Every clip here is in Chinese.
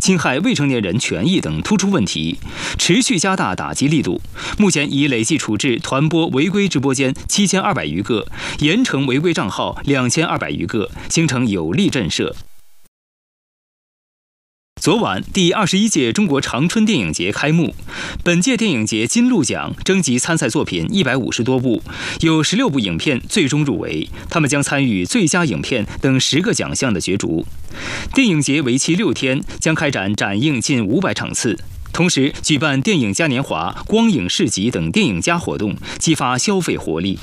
侵害未成年人权益等突出问题，持续加大打击力度。目前已累计处置团播违规直播间7200余个，严惩违规账号2200余个，形成有力震慑。昨晚，第21届中国长春电影节开幕。本届电影节金鹿奖征集参赛作品150多部，有16部影片最终入围，他们将参与最佳影片等10个奖项的角逐。电影节为期6天，将开展展映近500场次，同时举办电影嘉年华、光影市集等电影嘉活动，激发消费活力。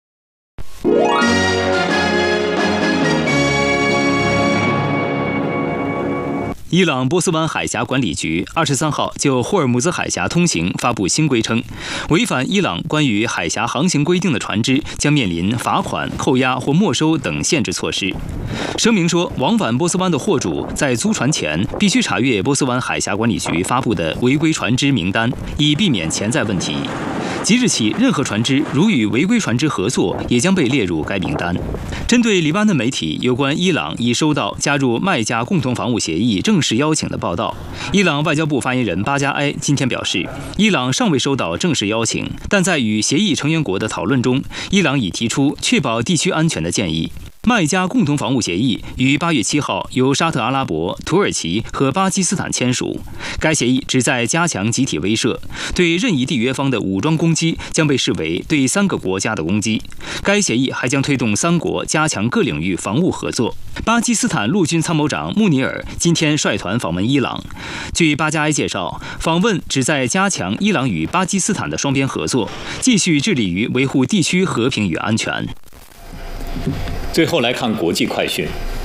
伊朗波斯湾海峡管理局23号就霍尔木兹海峡通行发布新规称，违反伊朗关于海峡航行规定的船只将面临罚款、扣押或没收等限制措施。声明说，往返波斯湾的货主在租船前必须查阅波斯湾海峡管理局发布的违规船只名单，以避免潜在问题。即日起，任何船只如与违规船只合作，也将被列入该名单。针对黎巴嫩媒体有关伊朗已收到加入麦加共同防务协议正式邀请的报道，伊朗外交部发言人巴加埃今天表示，伊朗尚未收到正式邀请，但在与协议成员国的讨论中，伊朗已提出确保地区安全的建议。麦加共同防务协议于8月7号由沙特阿拉伯、土耳其和巴基斯坦签署。该协议旨在加强集体威慑，对任意缔约方的武装攻击将被视为对3个国家的攻击。该协议还将推动3国加强各领域防务合作。巴基斯坦陆军参谋长穆尼尔今天率团访问伊朗。据巴加埃介绍，访问旨在加强伊朗与巴基斯坦的双边合作，继续致力于维护地区和平与安全。 最后来看国际快讯。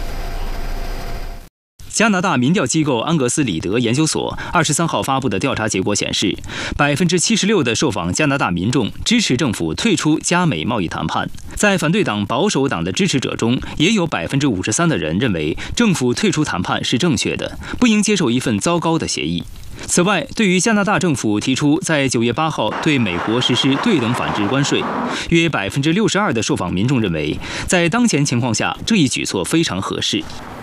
加拿大民调机构安格斯里德研究所23号发布的调查结果显示，76%的受访加拿大民众支持政府退出加美贸易谈判。在反对党保守党的支持者中，也有53%的人认为政府退出谈判是正确的，不应接受一份糟糕的协议。此外，对于加拿大政府提出在9月8号对美国实施对等反制关税，约62%的受访民众认为，在当前情况下，这一举措非常合适。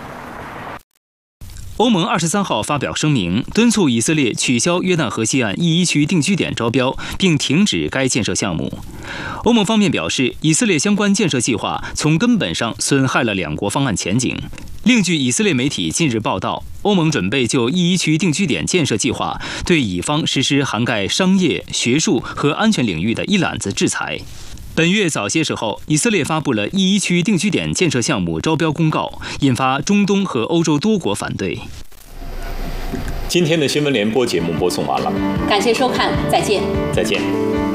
欧盟23号发表声明，敦促以色列取消约旦河西岸E1区定居点招标，并停止该建设项目。欧盟方面表示，以色列相关建设计划从根本上损害了两国方案前景。另据以色列媒体近日报道，欧盟准备就E1区定居点建设计划对以方实施涵盖商业、学术和安全领域的一揽子制裁。本月早些时候，以色列发布了E1区定居点建设项目招标公告，引发中东和欧洲多国反对。 今天的新闻联播节目播送完了， 感谢收看，再见。 再见。